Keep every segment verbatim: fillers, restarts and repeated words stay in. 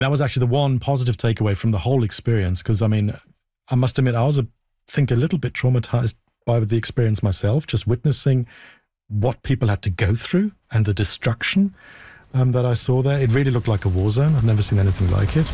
That was actually the one positive takeaway from the whole experience, because, I mean, I must admit, I was, I think, a little bit traumatized by the experience myself, just witnessing what people had to go through and the destruction um, that I saw there. It really looked like a war zone. I've never seen anything like it.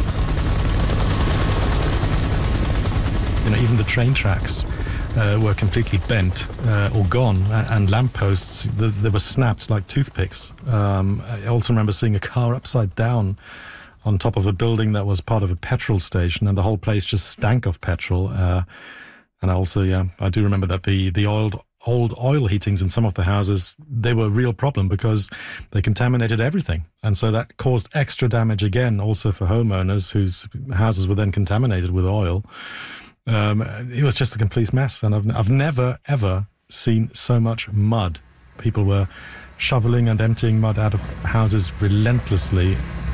You know, even the train tracks uh, were completely bent uh, or gone, and lampposts, the, they were snapped like toothpicks. Um, I also remember seeing a car upside down on top of a building that was part of a petrol station, and the whole place just stank of petrol. Uh, and also, yeah, I do remember that the, the old old oil heatings in some of the houses, they were a real problem because they contaminated everything. And so that caused extra damage again, also for homeowners whose houses were then contaminated with oil. Um, it was just a complete mess. And I've, I've never, ever seen so much mud. People were shoveling and emptying mud out of houses relentlessly.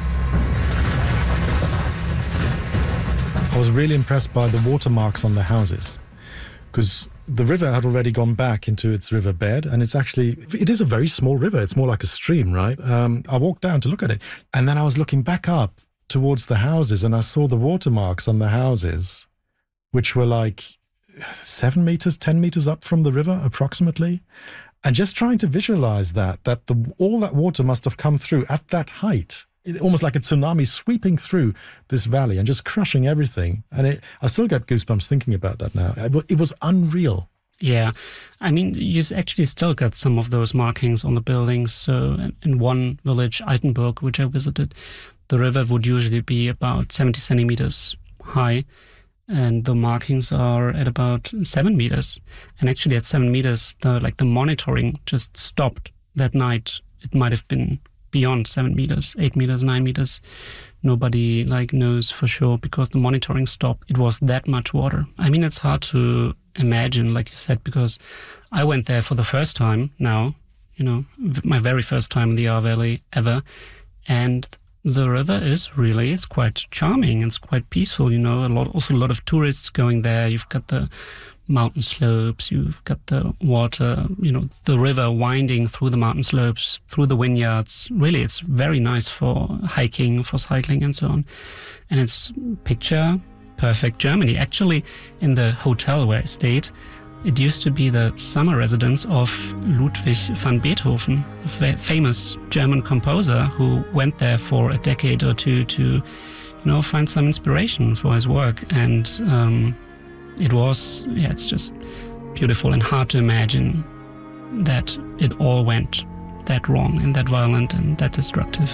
I was really impressed by the watermarks on the houses, because the river had already gone back into its riverbed, and it's actually, it is a very small river. It's more like a stream, right? Um, I walked down to look at it, and then I was looking back up towards the houses, and I saw the watermarks on the houses, which were like seven meters, ten meters up from the river, approximately. And just trying to visualize that, that the, all that water must have come through at that height. It, almost like a tsunami sweeping through this valley and just crushing everything. And it, I still get goosebumps thinking about that now. It, it was unreal. Yeah. I mean, you actually still got some of those markings on the buildings. So in one village, Altenburg, which I visited, the river would usually be about seventy centimeters high. And the markings are at about seven meters. And actually at seven meters, the, like the monitoring just stopped that night. It might have been beyond seven meters, eight meters, nine meters. Nobody like knows for sure because the monitoring stopped. It was that much water. I mean, it's hard to imagine, like you said, because I went there for the first time now, you know, my very first time in the Ahr Valley ever. And the river is really, it's quite charming. It's quite peaceful, you know, a lot, also a lot of tourists going there. You've got the mountain slopes, you've got the water, you know, the river winding through the mountain slopes, through the vineyards. Really, it's very nice for hiking, for cycling and so on. And it's picture perfect Germany. Actually, in the hotel where I stayed, it used to be the summer residence of Ludwig van Beethoven, the fa- famous German composer who went there for a decade or two to, you know, find some inspiration for his work. And um, it was, yeah, it's just beautiful and hard to imagine that it all went that wrong and that violent and that destructive.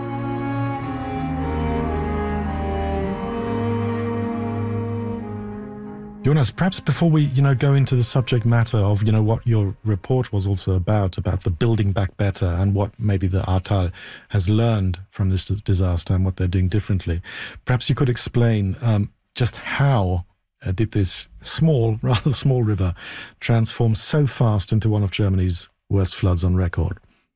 Jonas, perhaps before we, you know, go into the subject matter of, you know, what your report was also about, about the building back better and what maybe the Ahrtal has learned from this disaster and what they're doing differently, perhaps you could explain um, just how uh, did this small, rather small river transform so fast into one of Germany's worst floods on record?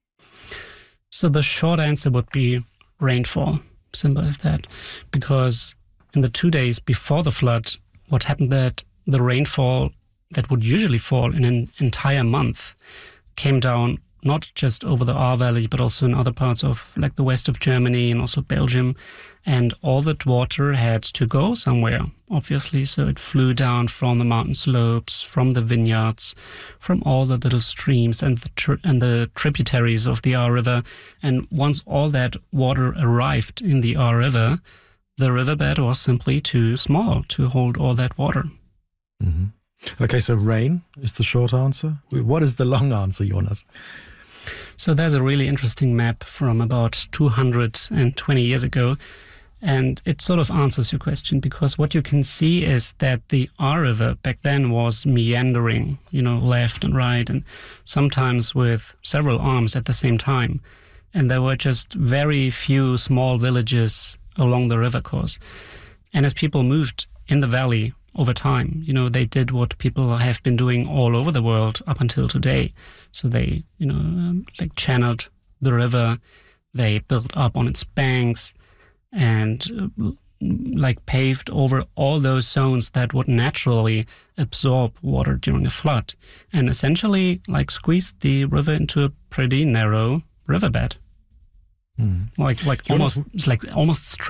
So the short answer would be rainfall, simple as that, because in the two days before the flood, what happened that the rainfall that would usually fall in an entire month came down not just over the Ahr Valley, but also in other parts of like the west of Germany and also Belgium. And all that water had to go somewhere, obviously. So it flew down from the mountain slopes, from the vineyards, from all the little streams and the, tri- and the tributaries of the Ahr River. And once all that water arrived in the Ahr River, the riverbed was simply too small to hold all that water. Mm-hmm. Okay, so rain is the short answer. What is the long answer, Jonas? So there's a really interesting map from about two hundred twenty years ago, and it sort of answers your question, because what you can see is that the Ahr River back then was meandering, you know, left and right, and sometimes with several arms at the same time. And there were just very few small villages along the river course. And as people moved in the valley over time, you know, they did what people have been doing all over the world up until today. So they, you know, um, like channeled the river, they built up on its banks and uh, like paved over all those zones that would naturally absorb water during a flood, and essentially like squeezed the river into a pretty narrow riverbed. Mm. Like, like almost, it's like almost straight.